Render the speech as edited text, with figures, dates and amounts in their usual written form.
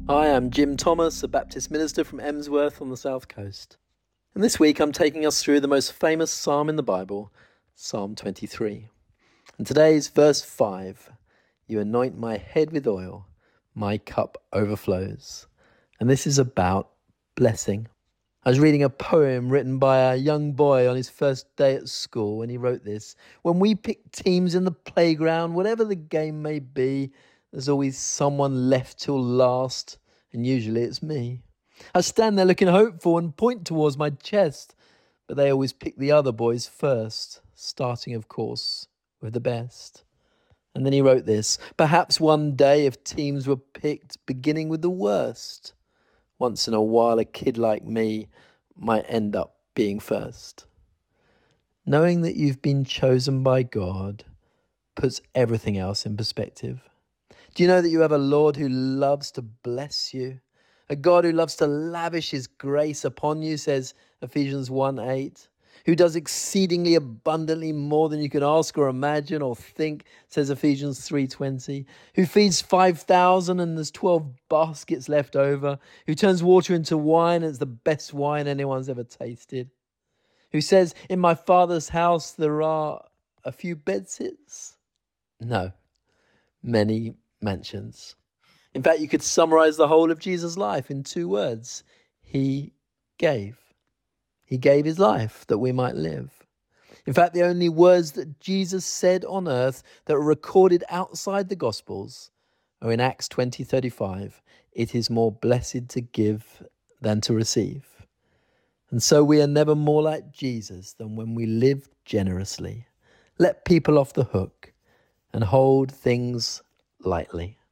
Hi, I'm Jim Thomas, a Baptist minister from Emsworth on the south coast. And this week I'm taking us through the most famous psalm in the Bible, Psalm 23. And today's verse 5, "You anoint my head with oil, my cup overflows." And this is about blessing. I was reading a poem written by a young boy on his first day at school, and he wrote this: "When we pick teams in the playground, whatever the game may be, there's always someone left till last, and usually it's me. I stand there looking hopeful and point towards my chest, but they always pick the other boys first, starting, of course, with the best." And then he wrote this: "Perhaps one day if teams were picked beginning with the worst, once in a while a kid like me might end up being first." Knowing that you've been chosen by God puts everything else in perspective. Do you know that you have a Lord who loves to bless you? A God who loves to lavish his grace upon you, says Ephesians 1:8. Who does exceedingly abundantly more than you can ask or imagine or think, says Ephesians 3:20. Who feeds 5,000 and there's 12 baskets left over. Who turns water into wine and it's the best wine anyone's ever tasted. Who says, "In my Father's house there are a few bedsits." No, many mansions. In fact, you could summarize the whole of Jesus' life in 2 words. He gave. He gave his life that we might live. In fact, the only words that Jesus said on earth that are recorded outside the Gospels are in Acts 20:35. "It is more blessed to give than to receive." And so we are never more like Jesus than when we live generously, let people off the hook, and hold things lightly.